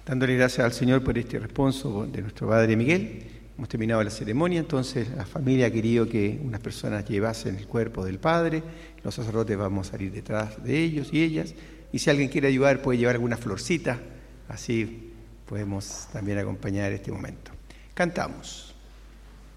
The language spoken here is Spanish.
Dándole gracias al Señor por este responso de nuestro Padre Miguel, hemos terminado la ceremonia. Entonces la familia ha querido que unas personas llevasen el cuerpo del Padre, los sacerdotes vamos a salir detrás de ellos y ellas, y si alguien quiere ayudar puede llevar alguna florcita, así podemos también acompañar este momento. Cantamos.